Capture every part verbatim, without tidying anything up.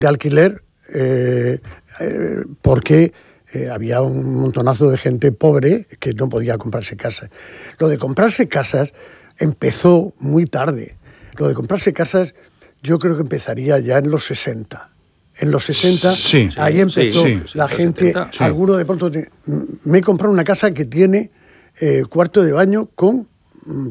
de alquiler eh, eh, porque eh, había un montonazo de gente pobre que no podía comprarse casas. Lo de comprarse casas empezó muy tarde. Lo de comprarse casas yo creo que empezaría ya en los sesenta. En los sesenta, sí, ahí sí, empezó sí, sí, la sí, gente, setenta, sí. Alguno de pronto, te, me he comprado una casa que tiene eh, cuarto de baño con mm,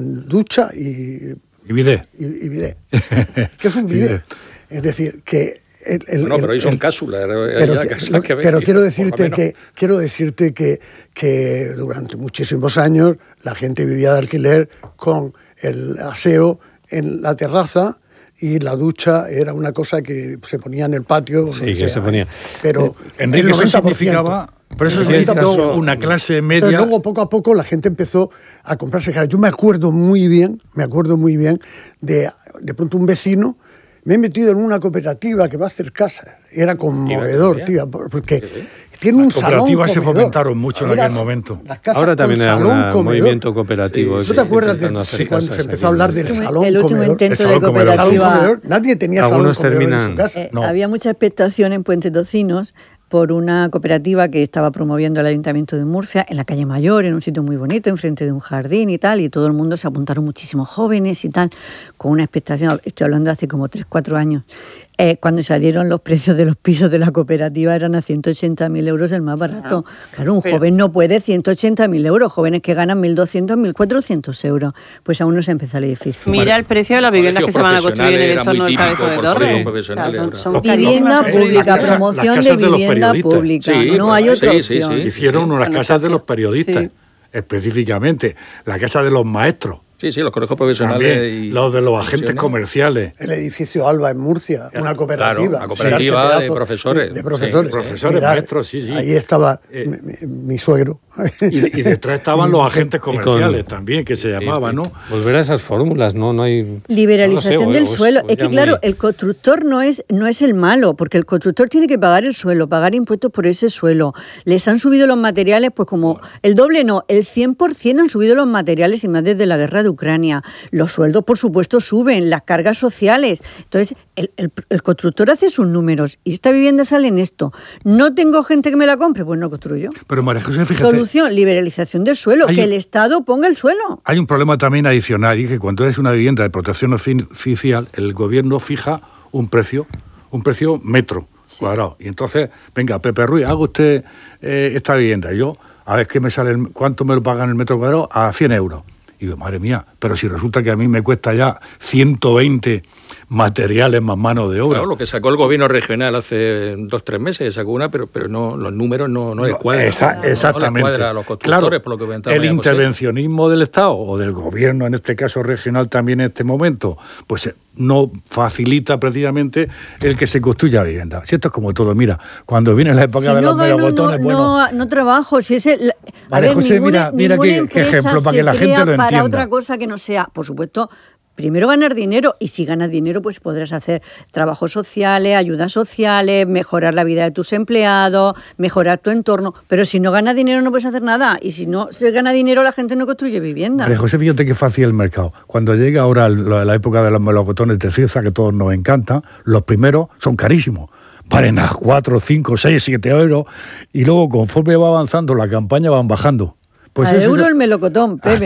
ducha y... Y bidet. Y, y bidet. ¿Qué es un bidet? Es decir, que... El, el, no, pero ahí son el, cápsulas. Pero, que, que, que pero quiero decirte, que, quiero decirte que, que durante muchísimos años la gente vivía de alquiler con el aseo en la terraza y la ducha era una cosa que se ponía en el patio. Sí, que sea, se ponía. Pero Enrique, eso significaba... Pero eso significaba una clase media... Pero luego, poco a poco, la gente empezó a comprarse casas. Yo me acuerdo muy bien, me acuerdo muy bien de, de pronto un vecino... Me he metido en una cooperativa que va a hacer casas. Era conmovedor, tío, porque tiene un salón comedor. Las cooperativas se fomentaron mucho en aquel momento. Ahora también hay un movimiento cooperativo. Sí. ¿No te acuerdas de sí, cuando se empezó a hablar del salón el último comedor? intento el de cooperativa. Comedor. Nadie tenía Algunos salón terminan... comedor en su casa. Eh, no. Había mucha expectación en Puente Tocinos por una cooperativa que estaba promoviendo el Ayuntamiento de Murcia en la calle Mayor, en un sitio muy bonito, enfrente de un jardín y tal, y todo el mundo se apuntaron, muchísimos jóvenes y tal, con una expectación, estoy hablando de hace como tres, cuatro años. Eh, cuando salieron los precios de los pisos de la cooperativa eran a ciento ochenta mil euros el más barato. Ah, claro, un pero, joven no puede ciento ochenta mil euros, jóvenes que ganan mil doscientos, mil cuatrocientos euros. Pues aún no se empezó el edificio. Mira el precio de las viviendas que se van a construir en el entorno del Cabezo de Torre. O sea, son, son vivienda pública, casa, promoción de, de vivienda pública. Sí, no hay otra sí, opción. Sí, sí, Hicieron unas casas de los periodistas, sí. específicamente, la casa de los maestros. Sí, sí, los colegios profesionales. También, y los de los agentes comerciales. El edificio Alba en Murcia, una cooperativa. Claro, una cooperativa sí, de profesores. De, de profesores. Sí, profesores, Mirar, maestros, sí, sí. Ahí estaba eh, mi, mi suegro. Y, y detrás estaban los agentes comerciales con, también, que se llamaban, ¿no? Volver a esas fórmulas, ¿no? No hay... Liberalización no sé, del o, suelo. O, es que, claro, muy... el constructor no es, no es el malo, porque el constructor tiene que pagar el suelo, pagar impuestos por ese suelo. Les han subido los materiales, pues como... El doble no, el cien por ciento han subido los materiales, y más desde la guerra de Ucrania. Los sueldos, por supuesto, suben, las cargas sociales. Entonces, el, el, el constructor hace sus números y esta vivienda sale en esto. ¿No tengo gente que me la compre? Pues no construyo. Pero, María José, fíjate... Solución, liberalización del suelo, que el Estado ponga el suelo. Hay un problema también adicional, y que cuando es una vivienda de protección oficial, el gobierno fija un precio, un precio metro sí. cuadrado. Y entonces, venga, Pepe Ruiz, haga usted eh, esta vivienda. Yo, a ver qué me sale, el, cuánto me lo pagan el metro cuadrado, a cien euros. Y digo, madre mía, pero si resulta que a mí me cuesta ya ciento veinte materiales más mano de obra. Claro, lo que sacó el gobierno regional hace dos, tres meses, sacó una, pero pero no los números no, no, no les cuadran. Esa, no, exactamente. No les cuadra a los constructores, claro, por lo que comentaba. El intervencionismo José. Del Estado, o del gobierno, en este caso regional también en este momento, pues no facilita precisamente el que se construya vivienda. Si esto es como todo, mira, cuando viene la época si de no los gano, megabotones, no, bueno... No, no trabajo, si es el... A María ver, José, ninguna, mira, mira qué, qué ejemplo para que la gente lo entienda. Para otra cosa que no sea, por supuesto, primero ganar dinero, y si ganas dinero pues podrás hacer trabajos sociales, ayudas sociales, mejorar la vida de tus empleados, mejorar tu entorno, pero si no ganas dinero no puedes hacer nada, y si no se gana dinero la gente no construye vivienda. María José, fíjate qué fácil el mercado. Cuando llega ahora la, la época de los melocotones de Cirza, que todos nos encantan, los primeros son carísimos. Valen a cuatro, cinco, seis, siete euros, y luego conforme va avanzando la campaña van bajando. Pues a euro es el melocotón, Pepe.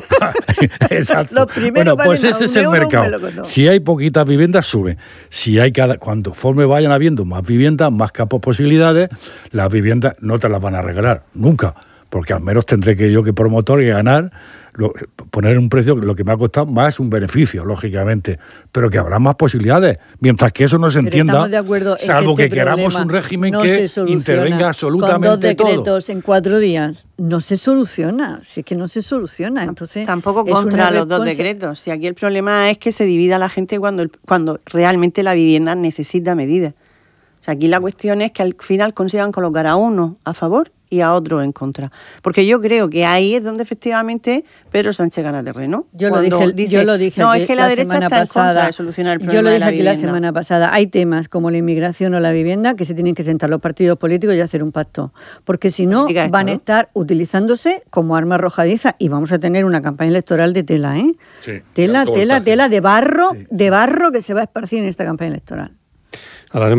Exacto. Los primeros bueno, pues ese es el mercado. Si hay poquitas viviendas, sube. Si hay cada, cuando conforme vayan habiendo más viviendas, más campos posibilidades, las viviendas no te las van a regalar, nunca. Porque al menos tendré que yo, que promotor, y ganar, lo, poner un precio, lo que me ha costado más un beneficio, lógicamente, pero que habrá más posibilidades, mientras que eso no se pero entienda, de acuerdo en salvo que, este que queramos un régimen no que intervenga absolutamente todo. Con dos decretos todo. En cuatro días, no se soluciona, si es que no se soluciona, entonces... Tampoco contra los dos decretos, si aquí el problema es que se divida la gente cuando, el, cuando realmente la vivienda necesita medidas. O sea, aquí la cuestión es que al final consigan colocar a uno a favor y a otro en contra. Porque yo creo que ahí es donde efectivamente Pedro Sánchez gana terreno. Yo lo dije, dice, yo lo dije no, es que la, la derecha está pasada, en contra de solucionar el problema. Yo lo dije de la aquí vivienda. la semana pasada. Hay temas como la inmigración o la vivienda que se tienen que sentar los partidos políticos y hacer un pacto. Porque si no, esto, van a estar utilizándose como arma arrojadiza y vamos a tener una campaña electoral de tela, ¿eh? Sí, tela, tela, tela de barro, sí. de barro que se va a esparcir en esta campaña electoral. Hablaremos